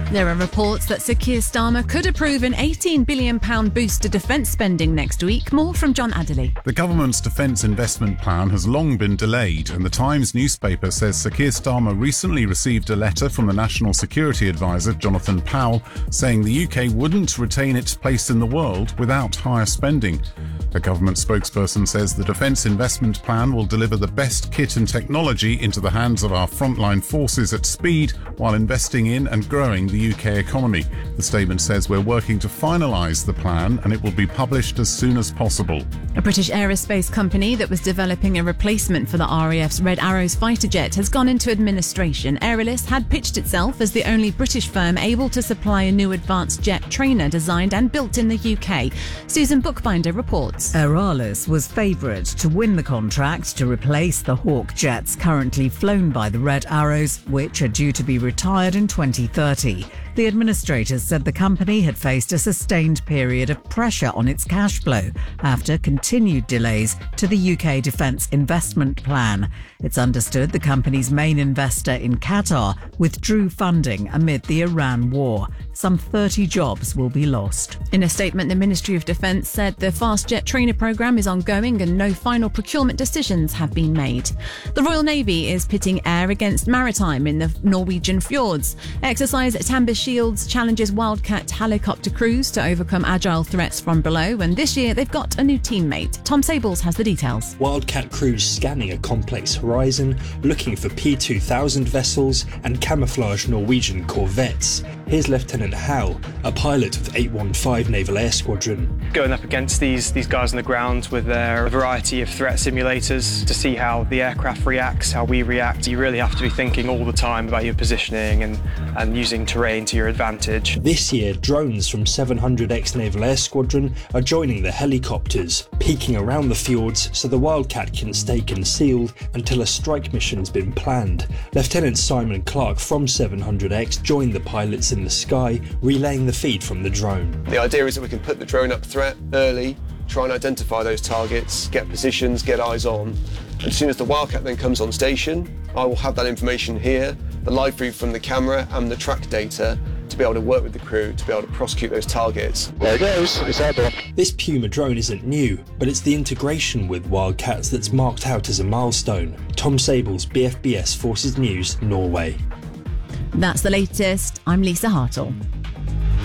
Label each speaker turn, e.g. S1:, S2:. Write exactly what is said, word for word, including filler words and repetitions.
S1: There are reports that Sir Keir Starmer could approve an eighteen billion pounds boost to defence spending next week. More from John Adderley.
S2: The government's defence investment plan has long been delayed, and the Times newspaper says Sir Keir Starmer recently received a letter from the National Security Advisor, Jonathan Powell, saying the U K wouldn't retain its place in the world without higher spending. A government spokesperson says the defence investment plan will deliver the best kit and technology into the hands of our frontline forces at speed while investing in and growing the U K economy. The statement says we're working to finalise the plan and it will be published as soon as possible.
S1: A British aerospace company that was developing a replacement for the R A F's Red Arrows fighter jet has gone into administration. Aeralis had pitched itself as the only British firm able to supply a new advanced jet trainer designed and built in the U K. Susan Bookbinder reports.
S3: Aeralis was favoured to win the contract to replace the Hawk jets currently flown by the Red Arrows, which are due to be retired in twenty thirty. The administrators said the company had faced a sustained period of pressure on its cash flow after continued delays to the U K defence investment plan. It's understood the company's main investor in Qatar withdrew funding amid the Iran war. Some thirty jobs will be lost.
S1: In a statement, the Ministry of Defence said the fast jet trainer programme is ongoing and no final procurement decisions have been made. The Royal Navy is pitting air against maritime in the Norwegian fjords. Exercise Tambus Shields challenges Wildcat helicopter crews to overcome agile threats from below, and this year they've got a new teammate. Tom Sables has the details.
S4: Wildcat crews scanning a complex horizon, looking for P two thousand vessels and camouflage Norwegian corvettes. Here's Lieutenant Howe, a pilot with eight one five Naval Air Squadron.
S5: Going up against these, these guys on the ground with their variety of threat simulators to see how the aircraft reacts, how we react, you really have to be thinking all the time about your positioning and, and using terrain to your advantage.
S4: This year, drones from seven hundred X Naval Air Squadron are joining the helicopters, peeking around the fjords so the Wildcat can stay concealed until a strike mission's been planned. Lieutenant Simon Clark from seven hundred X joined the pilots in the sky, relaying the feed from the drone.
S6: The idea is that we can put the drone up threat early, try and identify those targets, get positions, get eyes on. And as soon as the Wildcat then comes on station, I will have that information here, the live feed from the camera and the track data, to be able to work with the crew to be able to prosecute those targets.
S4: There it goes, it's airborne. This Puma drone isn't new, but it's the integration with Wildcats that's marked out as a milestone. Tom Sables, B F B S Forces News, Norway.
S1: That's the latest. I'm Lisa Hartle.